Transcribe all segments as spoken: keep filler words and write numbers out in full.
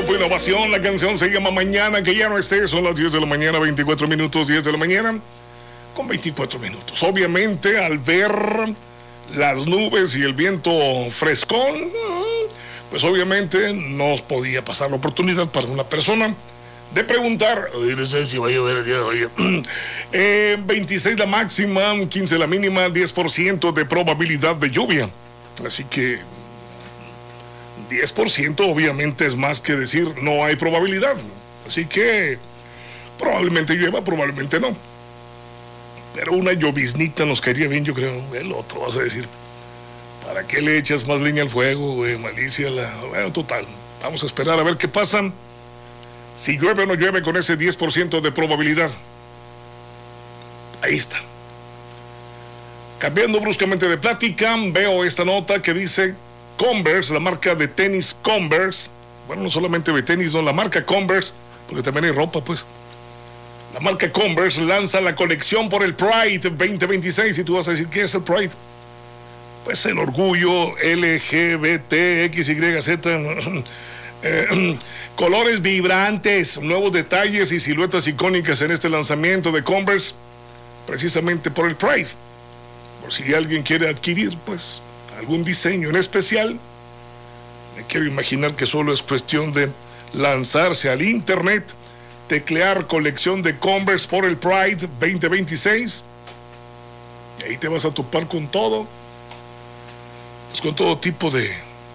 Grupo Innovación, la canción se llama Mañana que ya no estés. Son las diez de la mañana, veinticuatro minutos, diez de la mañana con veinticuatro minutos. Obviamente, al ver las nubes y el viento frescón, pues obviamente nos podía pasar la oportunidad para una persona de preguntar, oye, no sé si va a llover el día de hoy. Eh, veintiséis la máxima, quince la mínima, diez por ciento de probabilidad de lluvia. Así que diez por ciento obviamente es más que decir no hay probabilidad. Así que probablemente llueva, probablemente no. Pero una lloviznita nos caería bien, yo creo. El otro vas a decir, ¿para qué le echas más leña al fuego, güey? Malicia la... Bueno, total. Vamos a esperar a ver qué pasa. Si llueve o no llueve con ese diez por ciento de probabilidad. Ahí está. Cambiando bruscamente de plática, veo esta nota que dice Converse, la marca de tenis Converse. Bueno, no solamente de tenis, no, la marca Converse, porque también hay ropa, pues. La marca Converse lanza la colección por el Pride veinte veintiséis. Y tú vas a decir, ¿qué es el Pride? Pues el orgullo L G B T X Y Z. eh, colores vibrantes, nuevos detalles y siluetas icónicas en este lanzamiento de Converse, precisamente por el Pride. Por si alguien quiere adquirir, pues, algún diseño en especial, me quiero imaginar que solo es cuestión de lanzarse al internet, teclear colección de Converse por el Pride veinte veintiséis, y ahí te vas a topar con todo, pues con todo tipo de,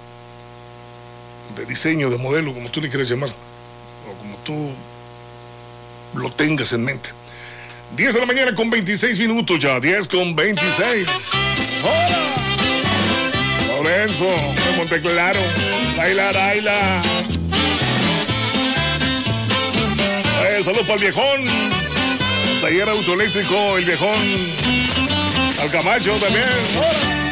de diseño, de modelo, como tú le quieras llamar, o como tú lo tengas en mente. diez de la mañana con veintiséis minutos ya, diez con veintiséis. ¡Hola! Lorenzo, de Monteclaro, baila, baila. Eh, salud para el viejón. Taller autoeléctrico, el viejón. Al Camacho también. ¡Hola!